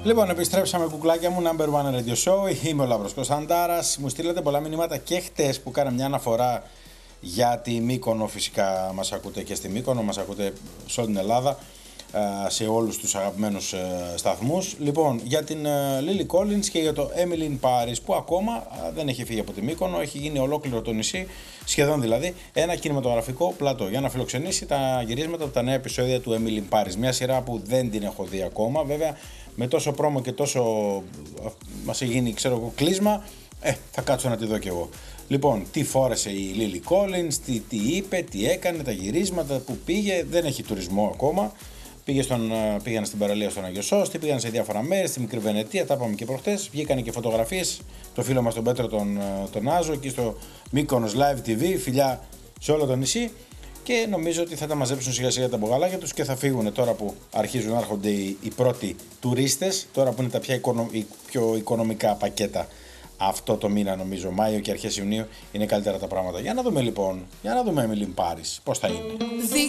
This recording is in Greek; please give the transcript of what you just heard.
Λοιπόν, επιστρέψαμε κουκλάκια μου, number one radio show. Είμαι ο Λαύρος Κωνσταντάρας. Μου στείλατε πολλά μηνύματα και χτες που κάνα μια αναφορά για τη Μύκονο. Φυσικά μας ακούτε και στη Μύκονο, μας ακούτε σε όλη την Ελλάδα, σε όλους τους αγαπημένους σταθμούς. Λοιπόν, για την Lily Collins και για το Emily in Paris, που ακόμα δεν έχει φύγει από τη Μύκονο, έχει γίνει ολόκληρο το νησί, σχεδόν δηλαδή, ένα κινηματογραφικό πλατό για να φιλοξενήσει τα γυρίσματα από τα νέα επεισόδια του Emily in Paris. Μια σειρά που δεν την έχω δει ακόμα, βέβαια, με τόσο πρόμο και τόσο μας έχει γίνει, ξέρω εγώ, κλείσμα, θα κάτσω να τη δω κι εγώ. Λοιπόν, τι φόρεσε η Lily Collins, τι είπε, τι έκανε, τα γυρίσματα που πήγε, δεν έχει τουρισμό ακόμα. Πήγαν στην παραλία στον Αγιο Σώστη, πήγαν σε διάφορα μέρη, στη Μικρή Βενετία, τα είπαμε και προχτές. Βγήκαν και φωτογραφίες, το φίλο μας τον Πέτρο τον Άζο, εκεί στο Mykonos Live TV, φιλιά σε όλο το νησί. Και νομίζω ότι θα τα μαζέψουν σιγά σιγά τα μπογαλάκια τους και θα φύγουν τώρα που αρχίζουν να έρχονται οι πρώτοι τουρίστες, τώρα που είναι τα πιο οικονομικά πακέτα. Αυτό το μήνα, νομίζω, Μάιο και αρχές Ιουνίου, είναι καλύτερα τα πράγματα. Για να δούμε λοιπόν, για να δούμε Emily in Paris, πώς θα είναι.